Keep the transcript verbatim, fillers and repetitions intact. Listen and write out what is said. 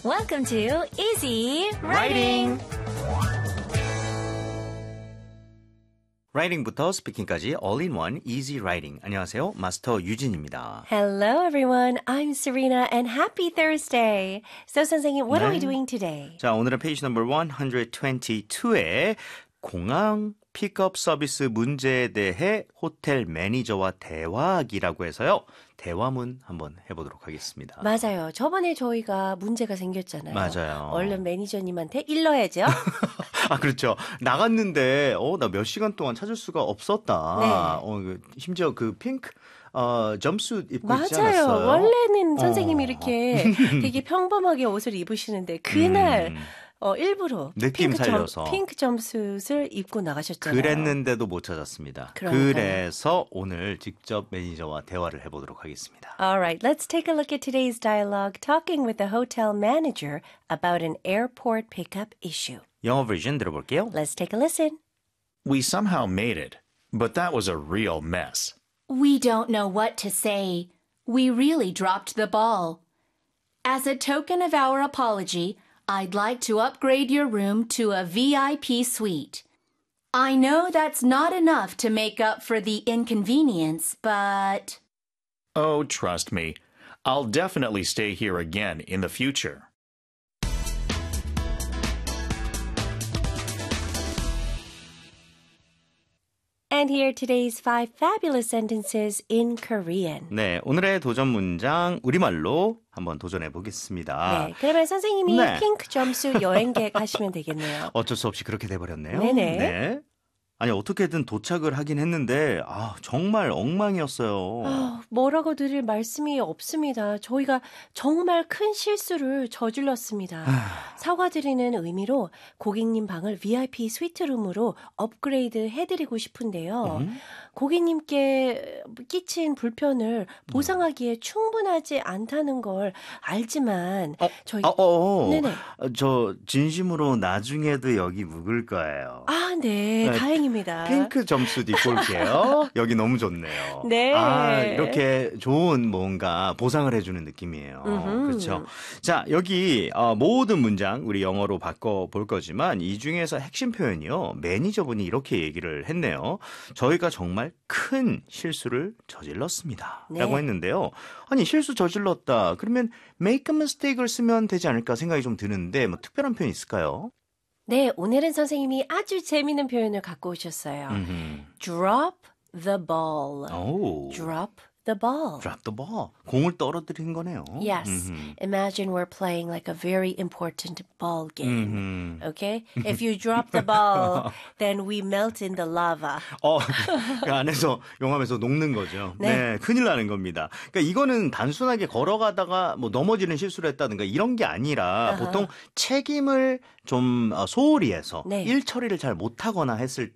Welcome to Easy Writing. 라이팅부터 스피킹까지 all-in-one easy writing. 안녕하세요. 마스터 유진입니다. Hello, everyone. I'm Serena, and happy Thursday. So, 선생님, what 네. are we doing today? 자, 오늘은 페이지 넘버 백이십이에 공항 픽업 서비스 문제에 대해 호텔 매니저와 대화하기라고 해서요. 대화문 한번 해보도록 하겠습니다. 맞아요. 저번에 저희가 문제가 생겼잖아요. 맞아요. 얼른 매니저님한테 일러야죠. 아, 그렇죠. 나갔는데, 어, 나 몇 시간 동안 찾을 수가 없었다. 네. 어, 그, 심지어 그 핑크, 어, 점수 입고 있지 맞아요. 않았어요? 원래는 어. 선생님이 이렇게 되게 평범하게 옷을 입으시는데 그날 음. 어, 일부러 느낌 핑크 살려서. 점, 핑크 점수를 입고 나가셨잖아요. 그랬는데도 못 찾았습니다. 그러니까요. 그래서 오늘 직접 매니저와 대화를 해보도록 하겠습니다. Alright, let's take a look at today's dialogue talking with the hotel manager about an airport pickup issue. 영어 버전 들어볼게요. Let's take a listen. We somehow made it, but that was a real mess. We don't know what to say. We really dropped the ball. As a token of our apology, I'd like to upgrade your room to a V I P suite. I know that's not enough to make up for the inconvenience, but... Oh, trust me. I'll definitely stay here again in the future. And here are today's five fabulous sentences in Korean. 네, 오늘의 도전 문장 우리말로 한번 도전해 보겠습니다. 네, 그러면 선생님이 네. 핑크 점수 여행객 하시면 되겠네요. 어쩔 수 없이 그렇게 돼버렸네요. 네네. 네. 아니, 어떻게든 도착을 하긴 했는데, 아, 정말 엉망이었어요. 아, 뭐라고 드릴 말씀이 없습니다. 저희가 정말 큰 실수를 저질렀습니다. 사과드리는 의미로 고객님 방을 브이아이피 스위트룸으로 업그레이드 해드리고 싶은데요. 음? 고객님께 끼친 불편을 보상하기에 충분하지 않다는 걸 알지만 어, 저희 어, 어, 어. 네네. 어, 저 진심으로 나중에도 여기 묵을 거예요. 아, 네, 네, 다행입니다. 핑크 점수도 입고 올게요. 여기 너무 좋네요. 네. 아, 이렇게 좋은 뭔가 보상을 해주는 느낌이에요. 음흠. 그렇죠. 자, 여기 어, 모든 문장 우리 영어로 바꿔볼 거지만 이 중에서 핵심 표현이요. 매니저분이 이렇게 얘기를 했네요. 저희가 정말 큰 실수를 저질렀습니다. 네. 라고 했는데요. 아니, 실수 저질렀다. 그러면 make a mistake을 쓰면 되지 않을까 생각이 좀 드는데 뭐 특별한 표현이 있을까요? 네, 오늘은 선생님이 아주 재미있는 표현을 갖고 오셨어요. 음흠. Drop the ball. 오. Drop the ball. Drop the ball. 공을 떨어뜨린 거네요. Yes. 음흠. Imagine we're playing like a very important ball game. 음흠. Okay? If you drop the ball, then we melt in the lava. 어, 그 안에서 용암에서 녹는 거죠. 네. 네. 큰일 나는 겁니다. 그러니까 이거는 단순하게 걸어가다가 뭐 넘어지는 실수를 했다든가 이런 게 아니라 아하. 보통 책임을 좀 어, 소홀히 해서 네. 일 처리를 잘 못하거나 했을